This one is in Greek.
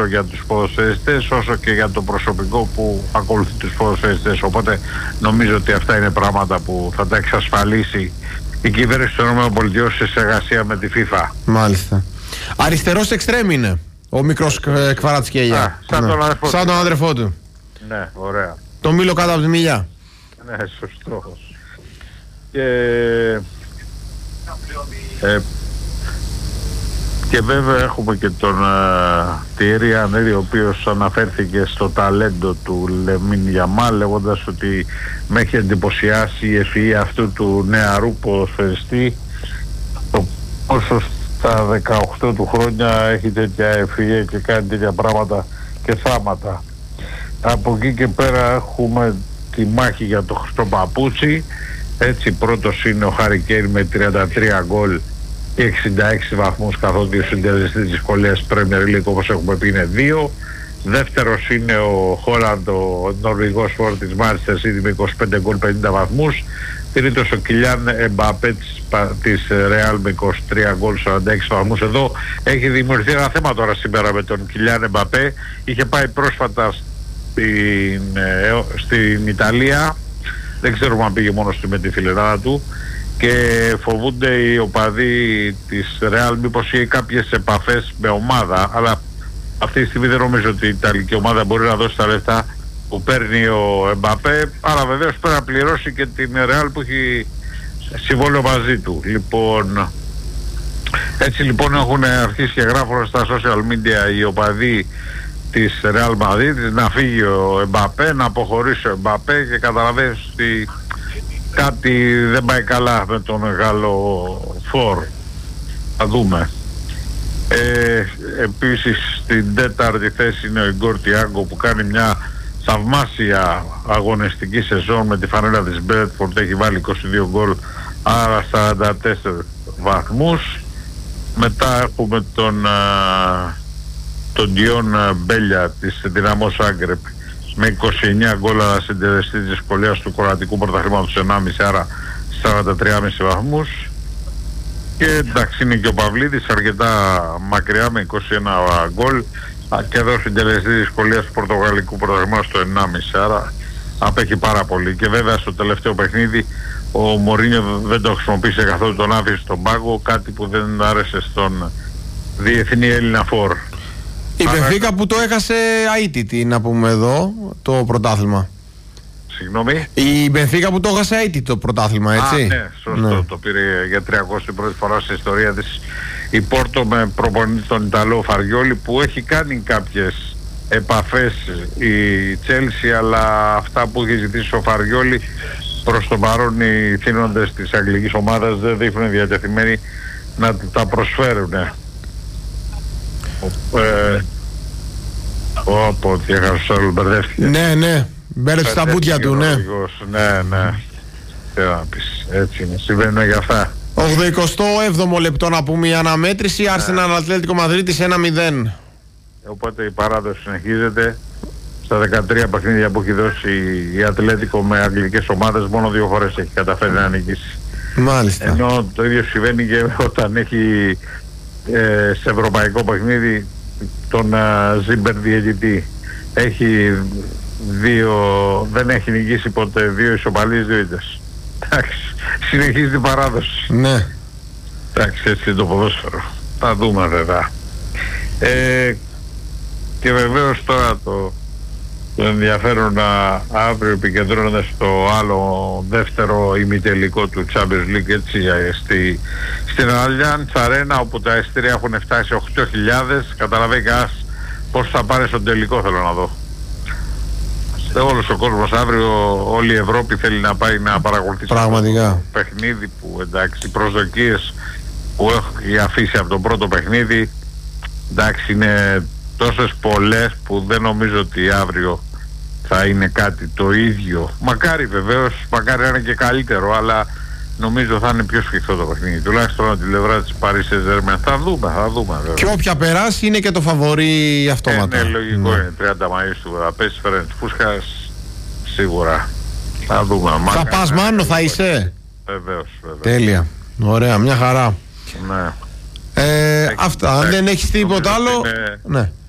τόσο για τους ποδοσφαιριστές όσο και για το προσωπικό που ακολουθεί τους ποδοσφαιριστές. Οπότε νομίζω ότι αυτά είναι πράγματα που θα τα εξασφαλίσει η κυβέρνηση των ΗΠΑ σε συνεργασία με τη FIFA. Μάλιστα. Αριστερός εξτρέμ είναι ο μικρός Κβαρατσχέλια. Σαν τον αδερφό του. Ναι, ωραία. Το μήλο κάτω από τη μιλιά. Ναι, σωστό. Και βέβαια έχουμε και τον Τιέρι Ανέρη, ο οποίος αναφέρθηκε στο ταλέντο του Λεμίν Γιαμάλ, λέγοντας ότι με έχει εντυπωσιάσει η ευφυΐα αυτού του νεαρού ποδοσφαιριστή, το πόσο στα 18 του χρόνια έχει τέτοια ευφυΐα και κάνει τέτοια πράγματα και θάματα. Από εκεί και πέρα έχουμε τη μάχη για το χρυσό παπούτσι. Έτσι πρώτος είναι ο Χάρι Κέιν με 33 γκολ και 66 βαθμούς, καθότι ο συντελεστής της δυσκολίας Premier League, όπως έχουμε πει, είναι 2. Δεύτερος είναι ο Χόλαντ, ο Νορβηγός φόρ της Manchester City με 25 γκολ 50 βαθμούς. Τρίτος ο Κιλιάν Εμπαπέ της Real με 23 γκολ 46 βαθμούς. Εδώ έχει δημιουργηθεί ένα θέμα τώρα σήμερα με τον Κιλιάν Εμπαπέ. Είχε πάει πρόσφατα στην Ιταλία, δεν ξέρουμε αν πήγε μόνος του με τη φιλενάδα του, και φοβούνται οι οπαδοί της Real μήπως είχε κάποιες επαφές με ομάδα, αλλά αυτή τη στιγμή δεν νομίζω ότι η Ιταλική ομάδα μπορεί να δώσει τα λεφτά που παίρνει ο Εμπαπέ, αλλά βεβαίως πρέπει να πληρώσει και την Real που έχει συμβόλαιο μαζί του. Λοιπόν, έτσι λοιπόν έχουν αρχίσει και γράφουν στα social media οι οπαδοί της Real Madrid να φύγει ο Εμπαπέ, να αποχωρήσει ο Εμπαπέ, και καταλαβαίνεις ότι κάτι δεν πάει καλά με τον μεγάλο φόρ. Θα δούμε. Επίσης στην τέταρτη θέση είναι ο Ιγκόρ Τιάγκο, που κάνει μια θαυμάσια αγωνιστική σεζόν με τη φανέλα της Μπρέτφορντ, έχει βάλει 22 γκολ, άρα 44 βαθμούς. Μετά έχουμε τον Ντιόν Μπέλια της Δυναμό Ζάγκρεπ με 29 γκολ, αλλά συντελεστής της δυσκολίας του κροατικού πρωταθλήματος 1,5, άρα 43,5 βαθμούς. Και εντάξει, είναι και ο Παυλίδης αρκετά μακριά με 21 γκολ, και εδώ συντελεστής της δυσκολίας του πορτογαλικού πρωταθλήματος το 1,5, άρα απέχει πάρα πολύ. Και βέβαια στο τελευταίο παιχνίδι ο Μωρίνιο δεν το χρησιμοποίησε καθόλου, τον άφησε στον πάγκο, κάτι που δεν άρεσε στον διεθνή Έλληνα φόρ. Η Μπενφίκα που το έχασε αίτητη, να πούμε εδώ, το πρωτάθλημα. Συγγνώμη. Η Μπενφίκα που το έχασε αίτητη το πρωτάθλημα, έτσι. Ναι, σωστό. Ναι. Το πήρε για 301η φορά στην ιστορία της η Πόρτο με προπονητή τον Ιταλό Φαριόλι, που έχει κάνει κάποιες επαφές η Τσέλσι, αλλά αυτά που έχει ζητήσει ο Φαριόλι προς το παρόν οι θύνοντες της αγγλικής ομάδας δεν δείχνουν διατεθειμένοι να τα προσφέρουν. Πω, τι έχασε όλο, μπερδεύτηκε. Ναι, μπέρδεψε τα μπουτια του, ναι. Ναι. Τι να πεις, έτσι είναι, συμβαίνουν για αυτά. 87ο λεπτό να πούμε η αναμέτρηση, Arsenal Ατλέτικο Μαδρίτης 1-0. Οπότε η παράδοση συνεχίζεται. Στα 13 παιχνίδια που έχει δώσει η Ατλέτικο με αγγλικές ομάδες, μόνο 2 φορές έχει καταφέρει να νικήσει. Μάλιστα. Ενώ το ίδιο συμβαίνει και όταν έχει σε ευρωπαϊκό παιχνίδι τον Ζίμπερ διαιτητή. Έχει δεν έχει νικήσει ποτέ, 2 ισοπαλίες, 2 ήττες. Εντάξει, συνεχίζει την παράδοση. Ναι. Εντάξει, έτσι είναι το ποδόσφαιρο. Θα δούμε βέβαια. Και βεβαίως τώρα το ενδιαφέρον αύριο επικεντρώνεται στο άλλο δεύτερο ημιτελικό του Champions League, έτσι, στην Allianz Arena, όπου τα εισιτήρια έχουν φτάσει 8.000. Καταλαβαίνει κανένας πώς θα πάρει στον τελικό, θέλω να δω. Όλος ο κόσμος αύριο, όλη η Ευρώπη θέλει να πάει να παρακολουθήσει το παιχνίδι, που εντάξει, οι προσδοκίες που έχει αφήσει από το πρώτο παιχνίδι, εντάξει, είναι τόσες πολλές που δεν νομίζω ότι αύριο θα είναι κάτι το ίδιο. Μακάρι βεβαίως, μακάρι να είναι και καλύτερο, αλλά νομίζω θα είναι πιο σφιχτό το παιχνίδι. Τουλάχιστον από την πλευρά της Paris Saint-Germain. Θα δούμε βέβαια. Και όποια περάσει είναι και το φαβορί αυτόματα. Ναι, λογικό είναι. 30 Μαΐου του Βουδαπέστης, Φερεντσπούσχας, σίγουρα. Θα δούμε. Θα πας, Μάνο, θα είσαι? Βεβαίως. Τέλεια. Ωραία, μια χαρά. Ναι. Αυτά. Αν δεν έχεις τίποτα άλλο. Ναι.